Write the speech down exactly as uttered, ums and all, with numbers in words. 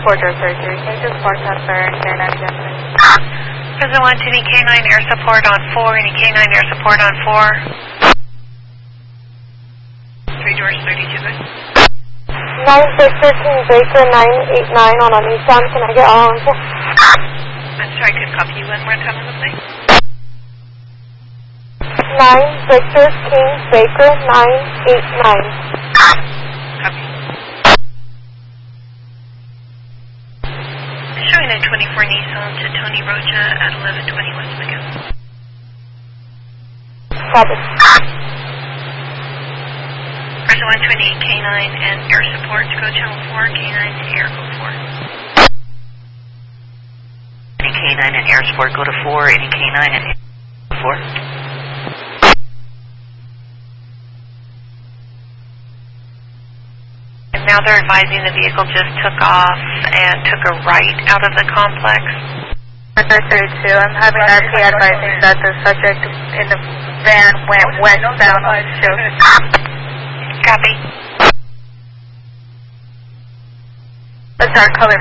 four door thirty-three. Can you just forecast for K nine again, please? President one, T V K nine air support on four, any K nine air support on four. Three doors, thirty-two, good. nine six fifteen Baker nine eight nine on a Nissan. Can I get all on four? I'm sorry, I couldn't copy you one more time on the plane. nine Victor King Baker nine eight nine. Copy. Showing a twenty-four Nissan to Tony Rocha at eleven twenty West McGill. Copy. President one twenty-eight K nine and air support to go channel four, K nine to air go four. Any K nine and air support go to four, any K nine and air go four. And now they're advising the vehicle just took off and took a right out of the complex. thirty-two, I'm having R P advising that the subject in the van went westbound on Show. Copy. That's our color